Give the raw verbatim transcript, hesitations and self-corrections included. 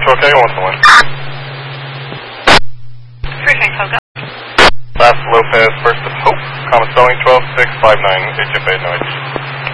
okay, what's the one? Precinct Hoga. Last Lopez, first of Hope, common spelling twelve six five nine, H F A, no I D.